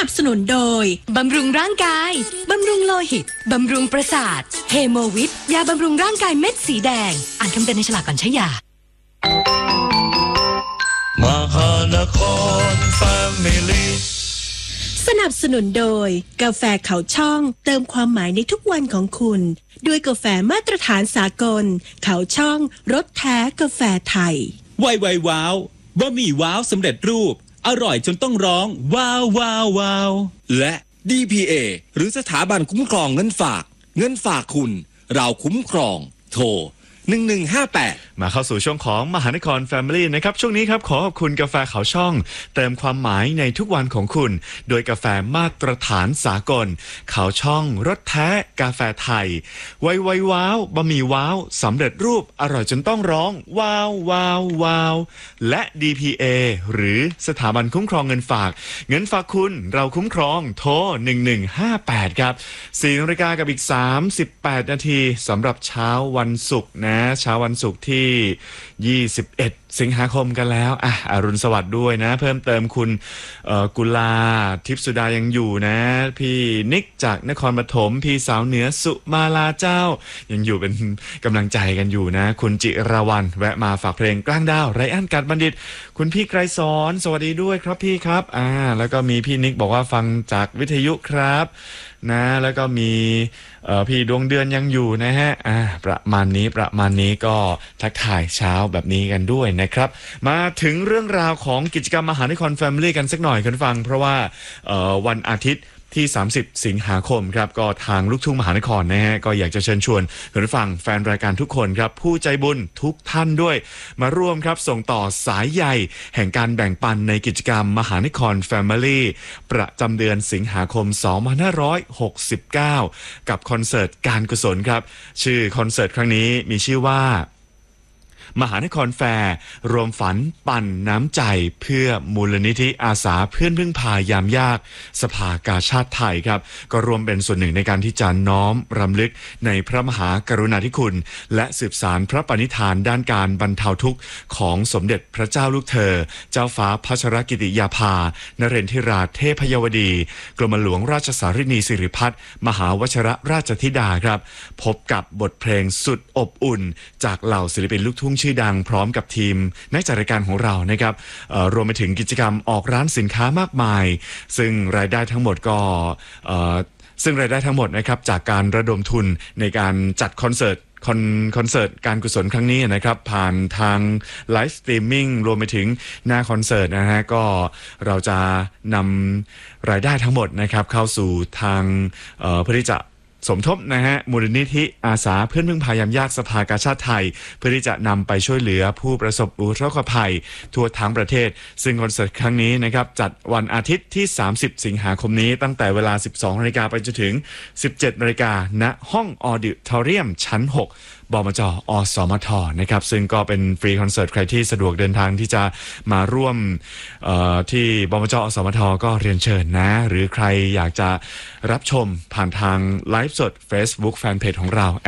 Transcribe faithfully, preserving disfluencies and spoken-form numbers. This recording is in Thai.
นับสนุนโดยบำรุงร่างกายบำรุงโลหิตบำรุงประสาทเฮโมวิทยาบำรุงร่างกายเม็ดสีแดงอ่านคำเตือนในฉลากก่อนใช้ยามหานครแฟมิลี่สนับสนุนโดยกาแฟเขาช่องเติมความหมายในทุกวันของคุณด้วยกาแฟมาตรฐานสากลเขาช่องรสแท้กาแฟไทยไวไวว้าวบะหมี่ว้าวสำเร็จรูปอร่อยจนต้องร้องว้าวว้าวว้าวและ ดี พี เอ หรือสถาบันคุ้มครองเงินฝากเงินฝากคุณเราคุ้มครองโทรหนึ่งหนึ่งห้าแปดมาเข้าสู่ช่วงของมหานคร Family นะครับช่วงนี้ครับขอขอบคุณกาแฟเขาช่องเติมความหมายในทุกวันของคุณโดยกาแฟมาตรฐานสากลเขาช่องรสแท้กาแฟไทยไวไวว้าวบะหมี่ว้าวสำเร็จรูปอร่อยจนต้องร้องว้าวว้าวว้าวและ ดี พี เอ หรือสถาบันคุ้มครองเงินฝากเงินฝากคุณเราคุ้มครองโทรหนึ่งหนึ่งห้าแปดครับสี่นาฬิกากับอีกสามสิบแปดนาทีสำหรับเช้าวันศุกร์นะเช้าวันศุกร์ที่ยี่สิบเอ็ดสิงหาคมกันแล้วอ่ะอรุณสวัสดิ์ด้วยนะเพิ่มเติมคุณเอ่อกุลาทิพย์สุดายังอยู่นะพี่นิกจากนครปฐมพี่สาวเหนือสุมาลาเจ้ายังอยู่เป็นกำลังใจกันอยู่นะคุณจิรวรรณแวะมาฝากเพลงกลางดาวไรอันกัดบัณฑิตคุณพี่ไกรสอนสวัสดีด้วยครับพี่ครับอ่าแล้วก็มีพี่นิกบอกว่าฟังจากวิทยุครับนะแล้วก็มีเอ่อพี่ดวงเดือนยังอยู่นะฮะอ่าประมาณนี้ประมาณนี้ก็ทักทายเช้าแบบนี้กันด้วยนะครับมาถึงเรื่องราวของกิจกรรมมหานคร Family กันสักหน่อยคุณฟังเพราะว่าเอ่อวันอาทิตย์ที่สามสิบสิงหาคมครับก็ทางลูกทุ่งมหานครนะฮะก็อยากจะเชิญชวนคุณผู้ฟังแฟนรายการทุกคนครับผู้ใจบุญทุกท่านด้วยมาร่วมครับส่งต่อสายใยแห่งการแบ่งปันในกิจกรรมมหานคร Family ประจำเดือนสิงหาคมสองพันห้าร้อยหกสิบเก้ากับคอนเสิร์ตการกุศลครับชื่อคอนเสิร์ตครั้งนี้มีชื่อว่ามหานครแฟร์รวมฝันปั่นน้ำใจเพื่อมูลนิธิอาสาเพื่อนพึ่งพายามยากสภากาชาติไทยครับก็รวมเป็นส่วนหนึ่งในการที่จะน้อมรำลึกในพระมหากรุณาธิคุณและสืบสานพระปณิธานด้านการบรรเทาทุกข์ของสมเด็จพระเจ้าลูกเธอเจ้าฟ้าพัชรกิติยาภานเรนทิราเทพยวดีกรมหลวงราชสารินีสิริพัฒน์มหาวชรราชธิดาครับพบกับบทเพลงสุดอบอุ่นจากเหล่าศิลปินลูกทุ่งชื่อดังพร้อมกับทีมนักจัดรายการของเรานะครับรวมไปถึงกิจกรรมออกร้านสินค้ามากมายซึ่งรายได้ทั้งหมดก็ซึ่งรายได้ทั้งหมดนะครับจากการระดมทุนในการจัดคอนเสิร์ตคอนคอนเสิร์ตการกุศลครั้งนี้นะครับผ่านทางไลฟ์สตรีมมิ่งรวมไปถึงหน้าคอนเสิร์ตนะฮะก็เราจะนำรายได้ทั้งหมดนะครับเข้าสู่ทางเพื่อที่จะสมทบนะฮะมูลนิธิอาสาเพื่อนพึ่งพายามยากสภากาชาติไทยเพื่อที่จะนำไปช่วยเหลือผู้ประสบอุทกภัยทั่วทั้งประเทศซึ่งคอนเสิร์ตครั้งนี้นะครับจัดวันอาทิตย์ที่สามสิบสิงหาคมนี้ตั้งแต่เวลา สิบสองนาฬิกา ไปจนถึง สิบเจ็ดนาฬิกา ณห้องออดิทอเรียมชั้นหกบมจ.อสมท.นะครับซึ่งก็เป็นฟรีคอนเสิร์ตใครที่สะดวกเดินทางที่จะมาร่วมที่บมจ.อสมท.ก็เรียนเชิญนะหรือใครอยากจะรับชมผ่านทางไลฟ์สด Facebook Fanpage ของเรา